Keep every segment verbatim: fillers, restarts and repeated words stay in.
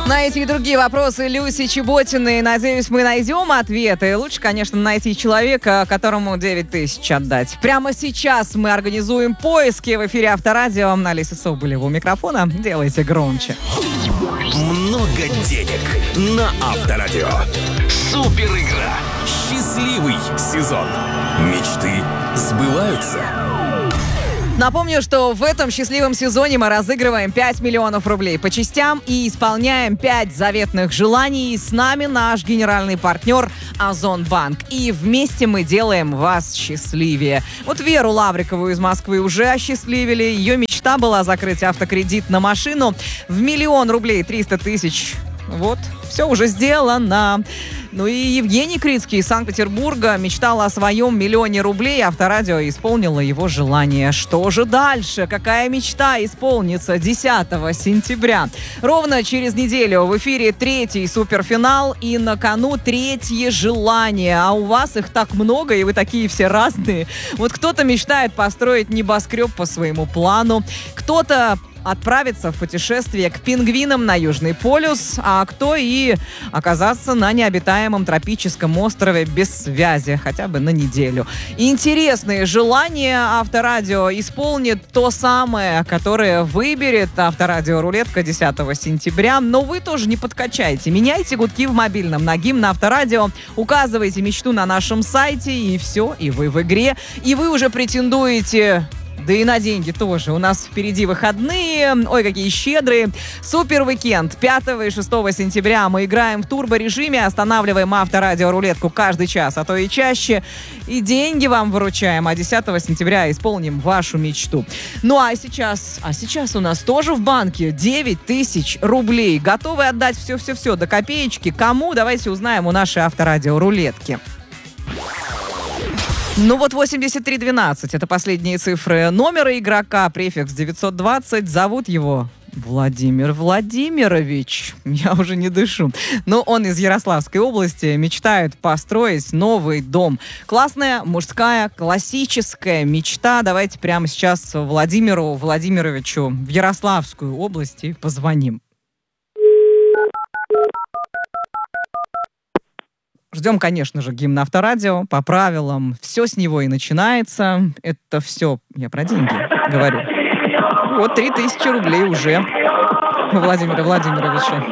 На эти и другие вопросы Люси Чеботиной, надеюсь, мы найдем ответы. Лучше, конечно, найти человека, которому девять тысяч отдать. Прямо сейчас мы организуем поиски в эфире Авторадио. Алиса Соболева у микрофона. Делайте громче. Много денег на Авторадио. Супер игра. Счастливый сезон. Мечты сбываются. Напомню, что в этом счастливом сезоне мы разыгрываем пять миллионов рублей по частям и исполняем пять заветных желаний. С нами наш генеральный партнер Озонбанк. И вместе мы делаем вас счастливее. Вот Веру Лаврикову из Москвы уже осчастливили. Ее мечта была закрыть автокредит на машину в миллион рублей, триста тысяч. Вот, все уже сделано. Ну и Евгений Крицкий из Санкт-Петербурга мечтал о своем миллионе рублей. Авторадио исполнило его желание. Что же дальше? Какая мечта исполнится десятого сентября? Ровно через неделю в эфире третий суперфинал. И на кону третье желание. А у вас их так много, и вы такие все разные. Вот кто-то мечтает построить небоскреб по своему плану. Кто-то отправиться в путешествие к пингвинам на Южный полюс, а кто и оказаться на необитаемом тропическом острове без связи, хотя бы на неделю. Интересные желания Авторадио исполнит то самое, которое выберет Авторадио Рулетка десятого сентября. Но вы тоже не подкачайте. Меняйте гудки в мобильном на гимн Авторадио, указывайте мечту на нашем сайте, и все, и вы в игре. И вы уже претендуете... Да и на деньги тоже. У нас впереди выходные. Ой, какие щедрые. Супер уикенд. пятого и шестого сентября мы играем в турборежиме. Останавливаем Авторадио Рулетку каждый час, а то и чаще. И деньги вам выручаем. А десятого сентября исполним вашу мечту. Ну а сейчас, а сейчас у нас тоже в банке девять тысяч рублей. Готовы отдать все-все-все до копеечки? Кому? Давайте узнаем у нашей Авторадио Рулетки. Ну вот восемьдесят три двенадцать, это последние цифры номера игрока, префикс девятьсот двадцать, зовут его Владимир Владимирович. Я уже не дышу. Но он из Ярославской области, мечтает построить новый дом. Классная, мужская, классическая мечта. Давайте прямо сейчас Владимиру Владимировичу в Ярославскую область и позвоним. Ждем, конечно же, гимн Авторадио. По правилам, все с него и начинается. Это все, я про деньги говорю. Вот три тысячи рублей уже Владимира Владимировича.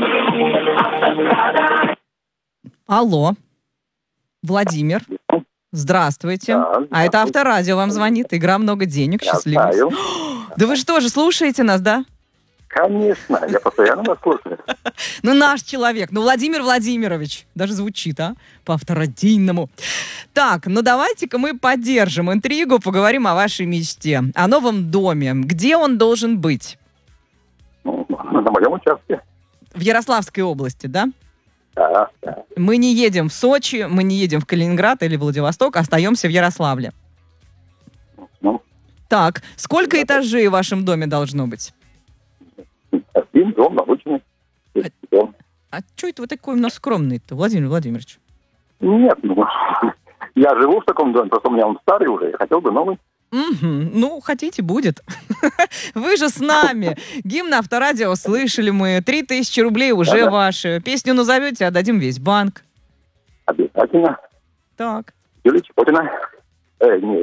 Алло, Владимир, здравствуйте. Да, здравствуйте. А это Авторадио вам звонит. Игра «Много денег». Счастливо. Да вы что же, слушаете нас, да? Конечно, я постоянно вас слушаю. Ну, наш человек, ну, Владимир Владимирович. Даже звучит, а? По-авторадийному. Так, ну давайте-ка мы поддержим интригу, поговорим о вашей мечте, о новом доме. Где он должен быть? Ну, на моем участке. В Ярославской области, да? Да, да. Мы не едем в Сочи, мы не едем в Калининград или Владивосток, остаемся в Ярославле. Ну. Так, сколько да, этажей в вашем доме должно быть? Один дом, обычный. А, дом. А что это вы такой у нас скромный-то, Владимир Владимирович? Нет, ну, я живу в таком доме, просто у меня он старый уже, я хотел бы новый. Угу. Ну, хотите, будет. Вы же с нами. Гимн Авторадио слышали мы. Три тысячи рублей уже да, ваши. Песню назовете, отдадим весь банк. Обязательно. Так. Юлия Чеботина. Э, не,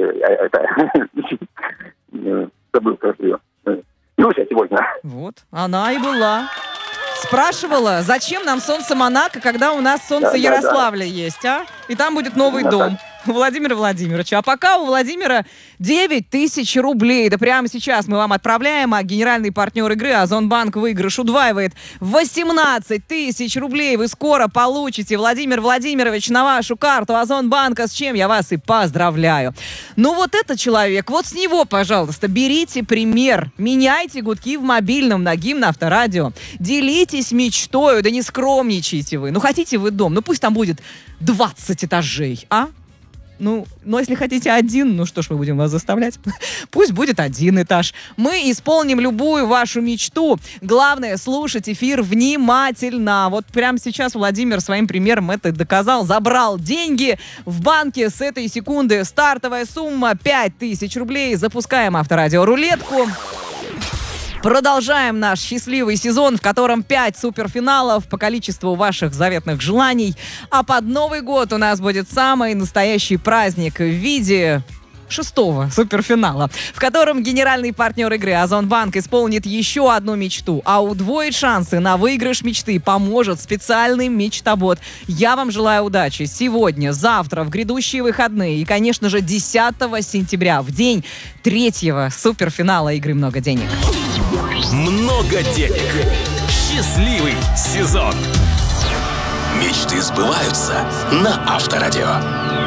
это... Забыл, как ее. Люся сегодня. Вот, она и была. Спрашивала, зачем нам солнце Монако, когда у нас солнце да, Ярославля да, да. есть, а? И там будет новый да, дом. Да. Владимира Владимировича. А пока у Владимира девять тысяч рублей. Да прямо сейчас мы вам отправляем, а генеральный партнер игры Озонбанк выигрыш удваивает восемнадцать тысяч рублей. Вы скоро получите, Владимир Владимирович, на вашу карту Озонбанка, с чем я вас и поздравляю. Ну вот этот человек, вот с него, пожалуйста, берите пример. Меняйте гудки в мобильном на гимн Авторадио. Делитесь мечтою, да не скромничайте вы. Ну хотите вы дом, ну пусть там будет двадцать этажей, а? Ну, но если хотите один, ну что ж мы будем вас заставлять? Пусть будет один этаж. Мы исполним любую вашу мечту. Главное, слушать эфир внимательно. Вот прямо сейчас Владимир своим примером это доказал. Забрал деньги в банке с этой секунды. Стартовая сумма пять тысяч рублей. Запускаем Авторадио Рулетку. Продолжаем наш счастливый сезон, в котором пять суперфиналов по количеству ваших заветных желаний. А под Новый год у нас будет самый настоящий праздник в виде шестого суперфинала, в котором генеральный партнер игры Озонбанк исполнит еще одну мечту, а удвоить шансы на выигрыш мечты поможет специальный мечтобот. Я вам желаю удачи сегодня, завтра, в грядущие выходные и, конечно же, десятого сентября, в день третьего суперфинала игры «Много денег». Много денег. Счастливый сезон. Мечты сбываются на Авторадио.